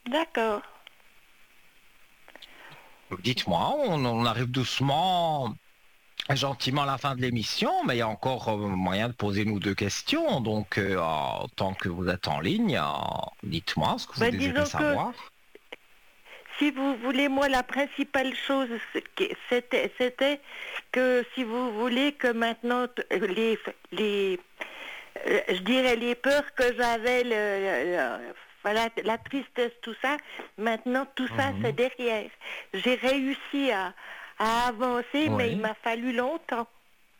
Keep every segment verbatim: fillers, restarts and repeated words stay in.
D'accord. Dites-moi, on, on arrive doucement, gentiment à la fin de l'émission, mais il y a encore euh, moyen de poser nous deux questions. Donc, euh, euh, tant que vous êtes en ligne, euh, dites-moi ce que vous Ben, désirez disons que savoir. si vous voulez, moi, la principale chose, c'était, c'était que si vous voulez que maintenant, les, les, euh, je dirais les peurs que j'avais, le, le, voilà, la tristesse, tout ça, maintenant, tout ça, c'est Mhm. derrière. J'ai réussi à, à avancer, mais il Oui, m'a fallu longtemps.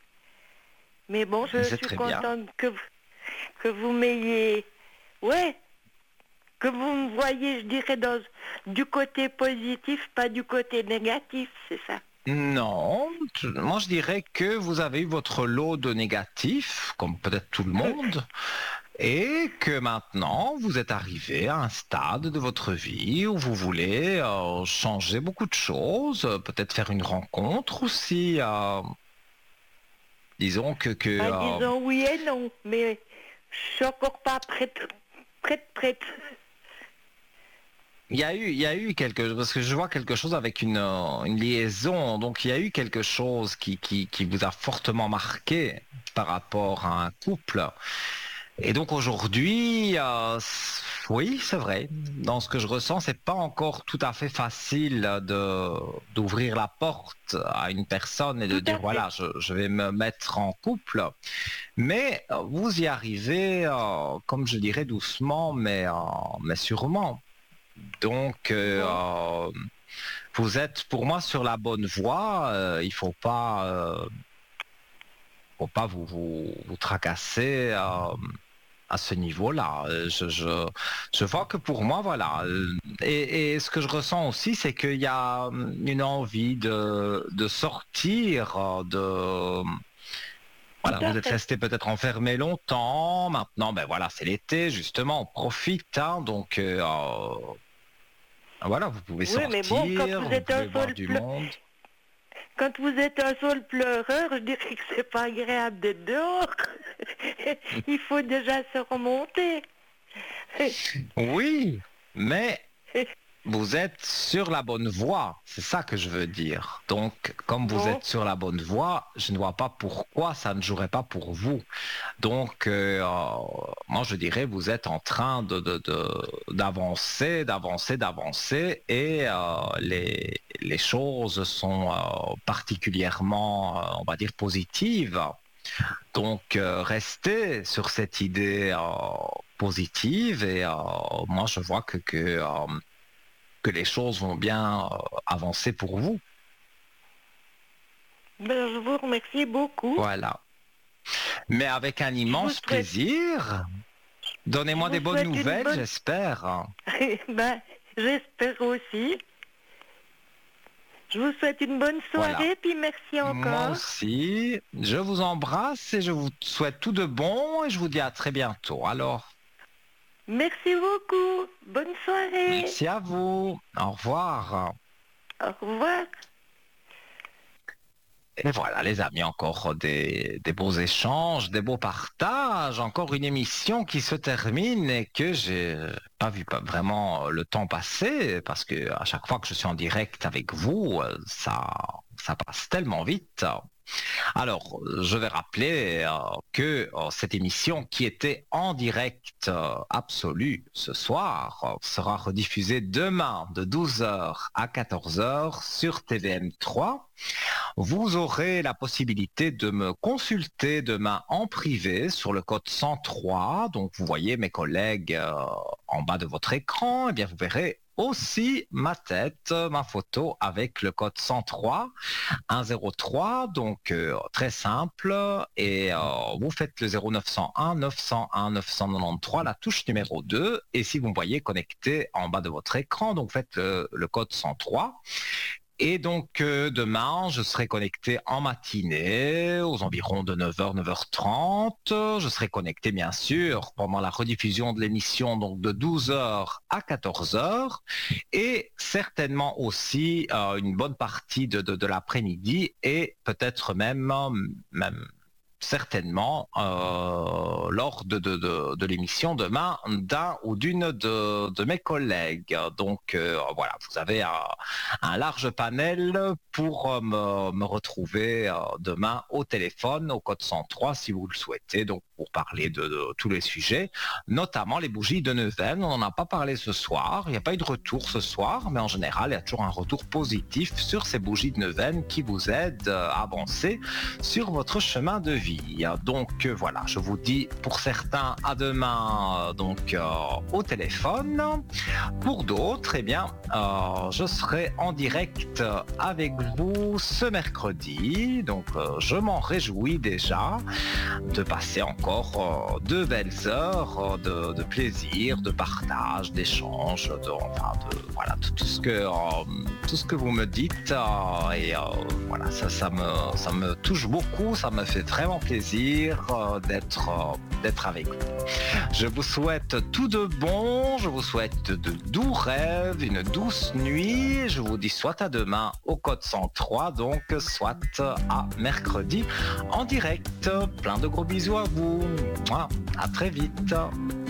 Mais bon, je c'est suis très bien. contente que, que vous m'ayez... Ouais, que vous me voyez, je dirais, dans, du côté positif, pas du côté négatif, c'est ça. Non, tu- moi je dirais que vous avez eu votre lot de négatifs, comme peut-être tout le monde, et que maintenant vous êtes arrivé à un stade de votre vie où vous voulez euh, changer beaucoup de choses, euh, peut-être faire une rencontre aussi. euh, disons que, que Ben, euh, disons oui et non, mais je suis encore pas prête, prête, prête. il y a eu, il y a eu quelque, parce que je vois quelque chose avec une, euh, une liaison, donc il y a eu quelque chose qui, qui, qui vous a fortement marqué par rapport à un couple. Et donc aujourd'hui, euh, c- oui, c'est vrai. Dans ce que je ressens, c'est pas encore tout à fait facile de d'ouvrir la porte à une personne et de Tout dire à fait. voilà, je, je vais me mettre en couple. Mais euh, vous y arrivez, euh, comme je dirais doucement, mais euh, mais sûrement. Donc euh, Bon. euh, vous êtes pour moi sur la bonne voie. Euh, il faut pas euh, faut pas vous vous, vous tracasser. Euh, à ce niveau-là. Euh, Je, je, je vois que pour moi, voilà. Euh, Et, et ce que je ressens aussi, c'est qu'il y a hum, une envie de, de sortir, euh, de... Tout Voilà, à vous êtes fait. resté peut-être enfermé longtemps. Maintenant, ben voilà, c'est l'été, justement, on profite. Hein, donc, euh, euh, voilà, vous pouvez Oui, mais bon, quand sortir, vous vous êtes un pouvez voir seul du pleu... monde. quand vous êtes un seul pleureur, je dirais que c'est pas agréable d'être dehors. Il faut déjà se remonter. Oui, mais vous êtes sur la bonne voie, c'est ça que je veux dire. Donc, comme vous Bon, êtes sur la bonne voie, je ne vois pas pourquoi ça ne jouerait pas pour vous. Donc, euh, euh, moi, je dirais, vous êtes en train de, de- de- d'avancer, d'avancer, d'avancer, et euh, les, les choses sont euh, particulièrement, euh, on va dire, positives. Donc, euh, restez sur cette idée euh, positive, et euh, moi, je vois que, que euh, que les choses vont bien euh, avancer pour vous. ben, je vous remercie beaucoup. Voilà. Mais avec un Je vous immense souhaite, plaisir. je Donnez-moi vous des bonnes souhaite une nouvelles, bonne... j'espère. ben, j'espère aussi. Je vous souhaite une bonne Voilà. soirée, puis merci Moi encore. aussi, je vous embrasse et je vous souhaite tout de bon et je vous dis à très bientôt. Alors, Merci beaucoup. Bonne soirée. merci à vous. Au revoir. Au revoir. Et voilà, les amis, encore des, des beaux échanges, des beaux partages, encore une émission qui se termine et que j'ai pas vu pas vraiment le temps passer parce que à chaque fois que je suis en direct avec vous, euh, ça, ça passe tellement vite. Alors, je vais rappeler euh, que euh, cette émission qui était en direct euh, absolu ce soir euh, sera rediffusée demain de douze heures à quatorze heures sur T V M trois. Vous aurez la possibilité de me consulter demain en privé sur le code cent trois. Donc, vous voyez mes collègues euh, en bas de votre écran. Eh bien, vous verrez aussi ma tête, ma photo avec le code cent trois, un zéro trois. Donc, euh, très simple. Et euh, vous faites le zéro neuf cent un neuf cent un neuf cent quatre-vingt-treize, la touche numéro deux. Et si vous me voyez connecté en bas de votre écran, donc faites le, le code cent trois. Et donc euh, demain, je serai connecté en matinée aux environs de neuf heures, neuf heures trente. Je serai connecté bien sûr pendant la rediffusion de l'émission donc de douze heures à quatorze heures et certainement aussi euh, une bonne partie de, de, de l'après-midi et peut-être même, même certainement euh, lors de, de, de, de l'émission demain d'un ou d'une de, de mes collègues. Donc euh, voilà, vous avez un, un large panel pour euh, me, me retrouver euh, demain au téléphone, au code cent trois si vous le souhaitez, donc pour parler de, de tous les sujets, notamment les bougies de neuvaine. On n'en a pas parlé ce soir, il n'y a pas eu de retour ce soir, mais en général, il y a toujours un retour positif sur ces bougies de neuvaine qui vous aident à avancer sur votre chemin de vie. Donc euh, voilà, je vous dis pour certains à demain euh, donc euh, au téléphone. Pour d'autres, eh bien, euh, je serai en direct avec vous ce mercredi. Donc euh, je m'en réjouis déjà de passer encore euh, de belles heures euh, de, de plaisir, de partage, d'échange, de, enfin, de voilà, de tout ce que euh, tout ce que vous me dites euh, et euh, voilà, ça, ça me ça me touche beaucoup, ça me fait vraiment plaisir euh, d'être euh, d'être avec vous. Je vous souhaite tout de bon, je vous souhaite de doux rêves, une douce nuit. Je vous dis soit à demain au code cent trois, donc soit à mercredi en direct. Plein de gros bisous à vous. À très vite.